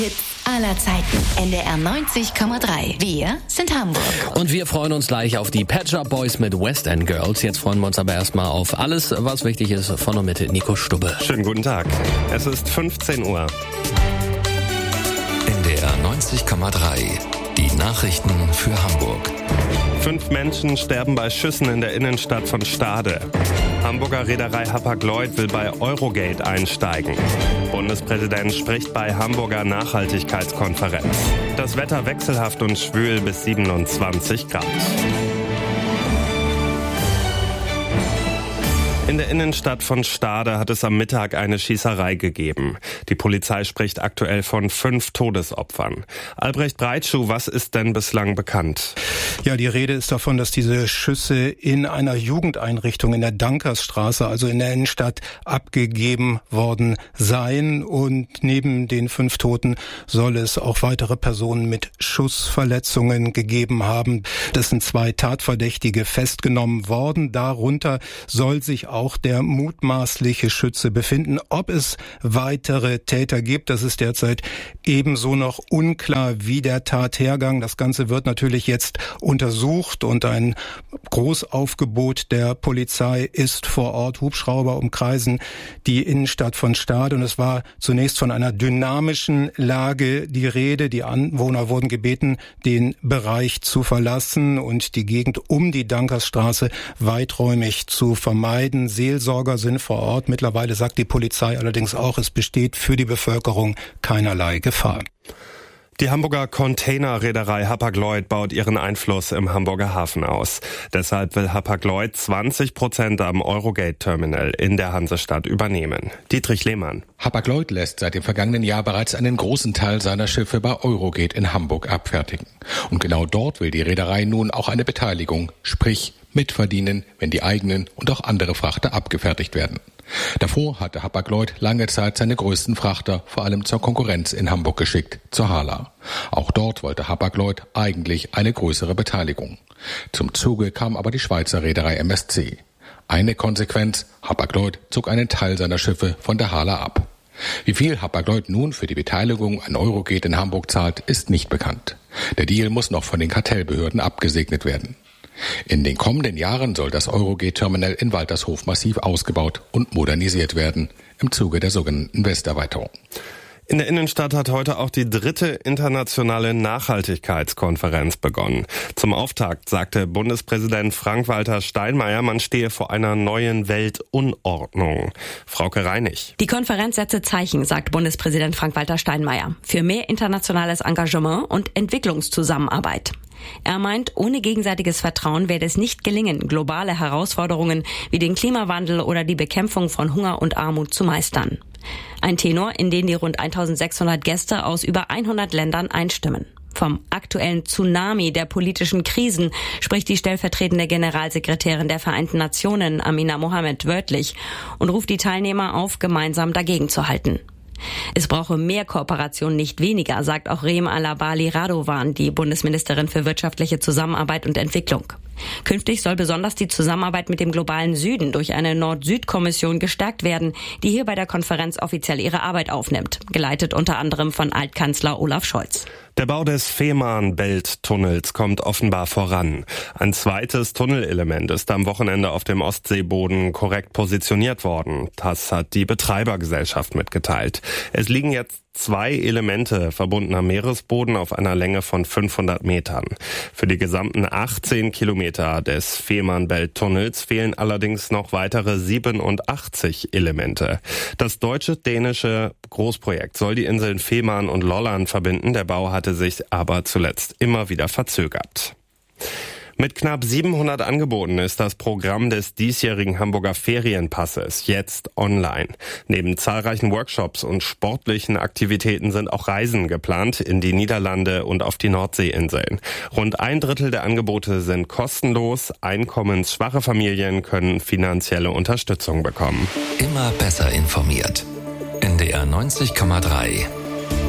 Hits aller Zeiten. NDR 90,3. Wir sind Hamburg. Und wir freuen uns gleich auf die Pet Shop Boys mit West End Girls. Jetzt freuen wir uns aber erstmal auf alles, was wichtig ist. Von und mit Nico Stubbe. Schönen guten Tag. Es ist 15 Uhr. NDR 90,3. Die Nachrichten für Hamburg. 5 Menschen sterben bei Schüssen in der Innenstadt von Stade. Hamburger Reederei Hapag-Lloyd will bei Eurogate einsteigen. Bundespräsident spricht bei Hamburger Nachhaltigkeitskonferenz. Das Wetter wechselhaft und schwül bis 27 Grad. In der Innenstadt von Stade hat es am Mittag eine Schießerei gegeben. Die Polizei spricht aktuell von 5 Todesopfern. Albrecht Breitschuh, was ist denn bislang bekannt? Ja, die Rede ist davon, dass diese Schüsse in einer Jugendeinrichtung in der Dankersstraße, also in der Innenstadt, abgegeben worden seien. Und neben den 5 Toten soll es auch weitere Personen mit Schussverletzungen gegeben haben. Es sind 2 Tatverdächtige festgenommen worden. Darunter soll sich auch der mutmaßliche Schütze befinden. Ob es weitere Täter gibt, das ist derzeit ebenso noch unklar wie der Tathergang. Das Ganze wird natürlich jetzt untersucht und ein Großaufgebot der Polizei ist vor Ort. Hubschrauber umkreisen die Innenstadt von Stade und es war zunächst von einer dynamischen Lage die Rede. Die Anwohner wurden gebeten, den Bereich zu verlassen und die Gegend um die Dankersstraße weiträumig zu vermeiden. Seelsorger sind vor Ort. Mittlerweile sagt die Polizei allerdings auch, es besteht für die Bevölkerung keinerlei Gefahr. Die Hamburger Containerreederei Hapag-Lloyd baut ihren Einfluss im Hamburger Hafen aus. Deshalb will Hapag-Lloyd 20% am Eurogate-Terminal in der Hansestadt übernehmen. Dietrich Lehmann. Hapag-Lloyd lässt seit dem vergangenen Jahr bereits einen großen Teil seiner Schiffe bei Eurogate in Hamburg abfertigen. Und genau dort will die Reederei nun auch eine Beteiligung, sprich mitverdienen, wenn die eigenen und auch andere Frachter abgefertigt werden. Davor hatte Hapag-Lloyd lange Zeit seine größten Frachter vor allem zur Konkurrenz in Hamburg geschickt, zur Hala. Auch dort wollte Hapag-Lloyd eigentlich eine größere Beteiligung. Zum Zuge kam aber die Schweizer Reederei MSC. Eine Konsequenz, Hapag-Lloyd zog einen Teil seiner Schiffe von der Hala ab. Wie viel Hapag-Lloyd nun für die Beteiligung an Eurogate in Hamburg zahlt, ist nicht bekannt. Der Deal muss noch von den Kartellbehörden abgesegnet werden. In den kommenden Jahren soll das Eurogate-Terminal in Waltershof massiv ausgebaut und modernisiert werden, im Zuge der sogenannten Westerweiterung. In der Innenstadt hat heute auch die 3. internationale Nachhaltigkeitskonferenz begonnen. Zum Auftakt sagte Bundespräsident Frank-Walter Steinmeier, man stehe vor einer neuen Weltunordnung. Frauke Reinig. Die Konferenz setze Zeichen, sagt Bundespräsident Frank-Walter Steinmeier, für mehr internationales Engagement und Entwicklungszusammenarbeit. Er meint, ohne gegenseitiges Vertrauen werde es nicht gelingen, globale Herausforderungen wie den Klimawandel oder die Bekämpfung von Hunger und Armut zu meistern. Ein Tenor, in den die rund 1600 Gäste aus über 100 Ländern einstimmen. Vom aktuellen Tsunami der politischen Krisen spricht die stellvertretende Generalsekretärin der Vereinten Nationen, Amina Mohammed, wörtlich und ruft die Teilnehmer auf, gemeinsam dagegen zu halten. Es brauche mehr Kooperation, nicht weniger, sagt auch Reem Alabali Radovan, die Bundesministerin für wirtschaftliche Zusammenarbeit und Entwicklung. Künftig soll besonders die Zusammenarbeit mit dem globalen Süden durch eine Nord-Süd-Kommission gestärkt werden, die hier bei der Konferenz offiziell ihre Arbeit aufnimmt, geleitet unter anderem von Altkanzler Olaf Scholz. Der Bau des Fehmarnbelt-Tunnels kommt offenbar voran. Ein zweites Tunnelelement ist am Wochenende auf dem Ostseeboden korrekt positioniert worden. Das hat die Betreibergesellschaft mitgeteilt. Es liegen jetzt 2 Elemente verbundener Meeresboden auf einer Länge von 500 Metern. Für die gesamten 18 Kilometer des Fehmarnbelt-Tunnels fehlen allerdings noch weitere 87 Elemente. Das deutsche-dänische Großprojekt soll die Inseln Fehmarn und Lolland verbinden. Der Bau hatte sich aber zuletzt immer wieder verzögert. Mit knapp 700 Angeboten ist das Programm des diesjährigen Hamburger Ferienpasses jetzt online. Neben zahlreichen Workshops und sportlichen Aktivitäten sind auch Reisen geplant in die Niederlande und auf die Nordseeinseln. Rund 1/3 der Angebote sind kostenlos. Einkommensschwache Familien können finanzielle Unterstützung bekommen. Immer besser informiert. NDR 90,3.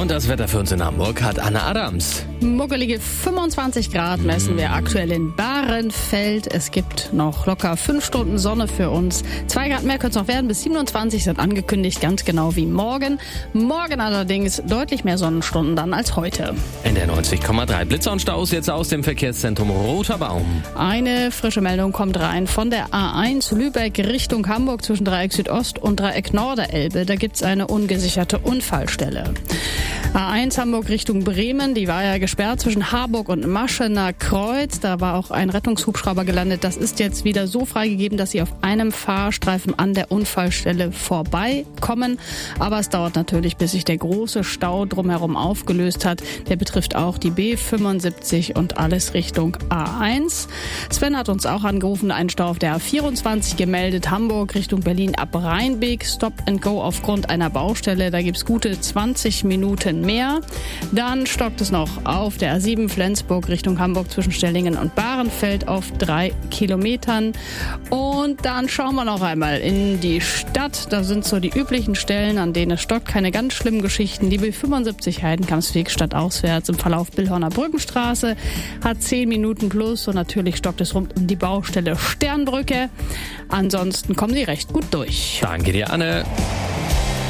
Und das Wetter für uns in Hamburg hat Anna Adams. Muckelige 25 Grad messen wir aktuell in Bahrenfeld. Es gibt noch locker 5 Stunden Sonne für uns. 2 Grad mehr könnte es noch werden, bis 27 sind angekündigt, ganz genau wie morgen. Morgen allerdings deutlich mehr Sonnenstunden dann als heute. In der 90,3 Blitzer und Staus jetzt aus dem Verkehrszentrum Roter Baum. Eine frische Meldung kommt rein von der A1 Lübeck Richtung Hamburg zwischen Dreieck Südost und Dreieck Norderelbe. Da gibt es eine ungesicherte Unfallstelle. A1 Hamburg Richtung Bremen, die war ja gesperrt zwischen Harburg und Maschener Kreuz. Da war auch ein Rettungshubschrauber gelandet. Das ist jetzt wieder so freigegeben, dass Sie auf einem Fahrstreifen an der Unfallstelle vorbeikommen. Aber es dauert natürlich, bis sich der große Stau drumherum aufgelöst hat. Der betrifft auch die B75 und alles Richtung A1. Sven hat uns auch angerufen, einen Stau auf der A24 gemeldet. Hamburg Richtung Berlin ab Rheinbeek. Stop and go aufgrund einer Baustelle. Da gibt's gute 20 Minuten mehr. Dann stockt es noch auf der A7 Flensburg Richtung Hamburg zwischen Stellingen und Bahrenfeld auf 3 Kilometern. Und dann schauen wir noch einmal in die Stadt. Da sind so die üblichen Stellen, an denen es stockt. Keine ganz schlimmen Geschichten. Die B75 Heidenkampsweg stadtauswärts im Verlauf Billhorner Brückenstraße hat 10 Minuten plus. Und natürlich stockt es rund um die Baustelle Sternbrücke. Ansonsten kommen Sie recht gut durch. Danke dir, Anne.